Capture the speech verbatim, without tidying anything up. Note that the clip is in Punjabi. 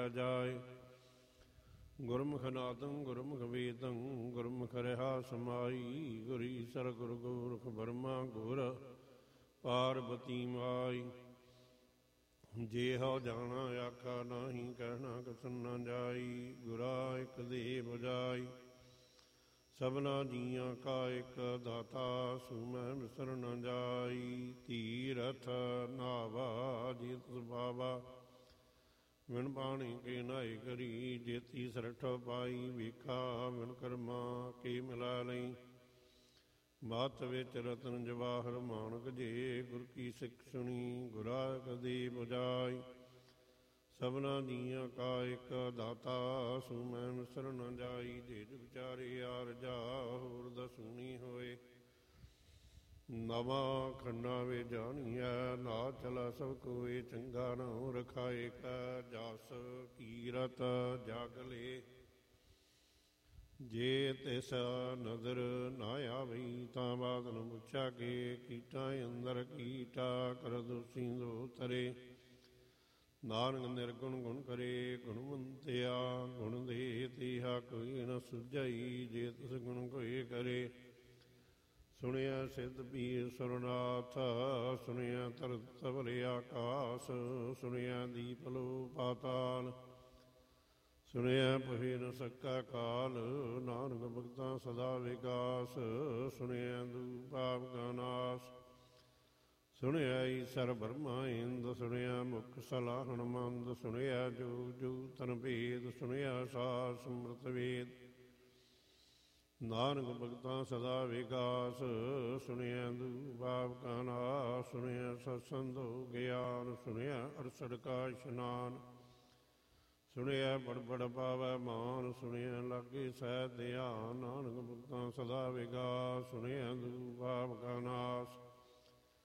ਜਾਏ। ਗੁਰਮੁਖ ਨਾਦੰ ਗੁਰਮੁਖ ਵੇਦੰ ਗੁਰਮੁਖ ਰਿਹਾ ਸਮਾਈ। ਗੁਰ ਈਸਰ ਗੁਰ ਗੋਰਖ ਬਰਮਾ ਗੁਰ ਪਾਰਬਤੀ ਮਾਈ। ਜੇ ਹਉ ਜਾਣਾ ਆਖਾ ਨਾਹੀਂ ਕਹਿਣਾ ਕਸਨ ਨਾ ਜਾਈ। ਗੁਰਾ ਇਕ ਦੇਹ ਬੁਝਾਈ ਸਭਨਾ ਜੀਆਂ ਕਾ ਇਕ ਦਾਤਾ। ਸੋ ਮੈਂ ਵਿਸਰ ਨ ਜਾਈ। ਤੀਰਥ ਨਾਵਾ ਜੇ ਤਿਸ ਬਾਵਾ ਵਿਣ ਬਾਣੀ ਕੇ ਨਾਏ ਕਰੀ। ਜੇਤੀ ਸਰਠ ਪਾਈ ਵੇਖਾ ਵਿਣ ਕਰਮਾ ਕੇ ਮਿਲਾ ਲਈ। ਬਾਤ ਵਿੱਚ ਰਤਨ ਜਵਾਹਰ ਮਾਨਕ ਜੇ। ਗੁਰ ਕੀ ਸਿੱਖ ਸੁਣੀ ਗੁਰਾ ਕਦੇ ਬੁਝਾਈ। ਸਭਨਾ ਜੀਆਂ ਕਾ ਇਕ ਦਾਤਾ। ਸੋ ਮੈਂ ਵਿਸਰ ਨ ਜਾਈ। ਜੇ ਵਿਚਾਰੇ ਆਰ ਜਾ ਹੋਰ ਦਸੂਣੀ ਹੋਏ। ਨਵਾਂ ਖੰਡਾ ਵੇ ਜਾਣੀਐ ਨਾ ਚਲਾ ਸਭ ਕੋਏ। ਚੰਗਾ ਨਾਉ ਰਖਾਏ ਕਾ ਜਸ ਕੀਰਤ ਜਗ ਲੇ। ਜੇ ਤਿਸ ਨਦਰ ਨਾ ਆਵਈ ਤਾਂ ਬਾਤ ਨ ਪੁੱਛਾ ਕੇ। ਕੀਟਾਂ ਅੰਦਰ ਕੀਟਾ ਕਰ ਦੋਸੀ ਦੋ ਤਰੇ। ਨਾਨਕ ਨਿਰਗੁਣ ਗੁਣ ਕਰੇ ਗੁਣਵੰਤਿਆ। ਗੁਣ ਦੇ ਤੀਹਾ ਕੋਈ ਨ ਸੁਝਈ। ਜੇ ਤਿਸ ਗੁਣ ਕੋਈ ਕਰੇ। ਸੁਣਿਆ ਸਿੱਧ ਪੀਰ ਸੁਰਨਾਥ ਸੁਣਿਆ ਧਰਤ ਧਵਲ ਆਕਾਸ। ਸੁਣਿਆ ਦੀਪ ਲੋ ਪਾਤਾਲ ਸੁਣਿਆ ਪਹੇ ਨ ਸਕਾ ਕਾਲ। ਨਾਨਕ ਭਗਤਾਂ ਸਦਾ ਵਿਕਾਸ। ਸੁਣਿਆ ਦੂ ਪਾਪ ਕਾ ਨਾਸ। ਸੁਣਿਆ ਈਸਰ ਬਰਮਾ ਇੰਦ ਸੁਣਿਆ ਮੁਖ ਸਲਾਹਣ ਮੰਦ। ਸੁਣਿਆ ਜੋ ਜੋ ਤਨ ਭੇਦ ਸੁਣਿਆ ਸਾਰ ਸਮਰਤ ਵੇਦ। ਨਾਨਕ ਭਗਤਾਂ ਸਦਾ ਵਿਕਾਸ। ਸੁਣਿਆ ਦੂ ਪਾਪ ਕਾ ਨਾਸ। ਸੁਣਿਆ ਸਤਸੰਦੋ ਗਿਆਨ। ਸੁਣਿਆ ਅਰਸੜ ਕਾ ਇਸ਼ਨਾਨ। ਸੁਣਿਆ ਬੜ ਬੜ ਪਾਵੈ ਮਾਨ। ਸੁਣਿਆ ਲਾਗੇ ਸਹਿ ਧਿਆਨ। ਨਾਨਕ ਭਗਤਾਂ ਸਦਾ ਵਿਕਾਸ। ਸੁਣਿਆ ਦੂ ਪਾਪ ਕਾ ਨਾਸ।